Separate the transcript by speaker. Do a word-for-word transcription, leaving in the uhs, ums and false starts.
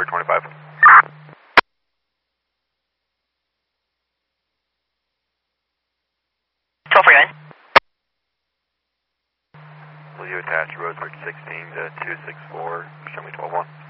Speaker 1: Victor twenty-five.
Speaker 2: twelve forty-nine.
Speaker 1: Will you attach Roseburg sixteen to two six four, show me twelve one?